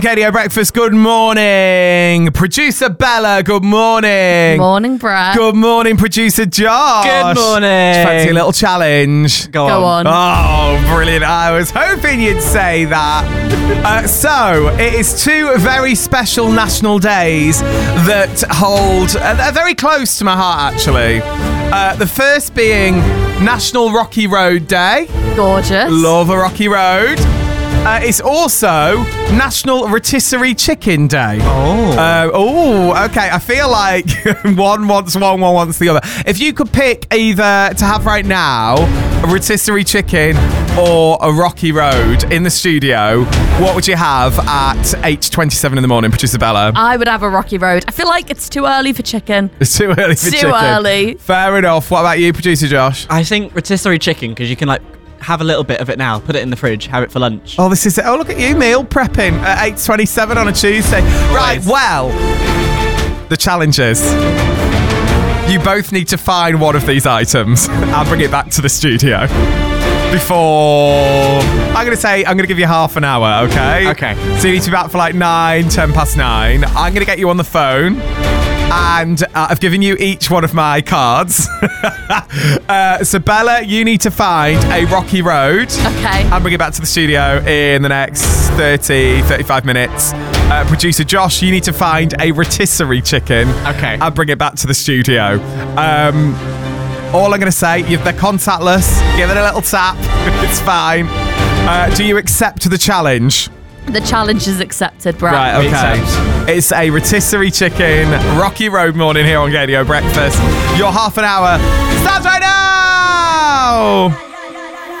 KDO Breakfast, good morning. Producer Bella, good morning. Morning, Brad. Good morning, producer Josh. Good morning. Fancy a little challenge? Go on. Oh, brilliant. I was hoping you'd say that. So, it is two very special national days that hold, they're very close to my heart, actually. The first being National Rocky Road Day. Gorgeous. Love a rocky road. It's also National Rotisserie Chicken Day. Okay. I feel like one wants the other. If you could pick either to have right now, a rotisserie chicken or a rocky road in the studio, what would you have at 8:27 in the morning, producer Bella? I would have a rocky road. I feel like it's too early for chicken. It's too early for chicken. Too early. Fair enough. What about you, producer Josh? I think rotisserie chicken, because you can have a little bit of it now, put it in the fridge, have it for lunch. Oh, this is it. Oh, look at you, meal prepping at 8:27 on a Tuesday. Right, well, the challenge is you both need to find one of these items and bring it back to the studio before... I'm going to give you half an hour, okay? Okay. So you need to be back for like 10 past 9. I'm going to get you on the phone. And I've given you each one of my cards. So, Bella, you need to find a rocky road. Okay. And bring it back to the studio in the next 35 minutes. Producer Josh, you need to find a rotisserie chicken. Okay. And bring it back to the studio. All I'm going to say, they're contactless. Give it a little tap. It's fine. Do you accept the challenge? The challenge is accepted, Brad. Right, okay. It's a rotisserie chicken, rocky road morning here on KDO Breakfast. Your half an hour starts right now!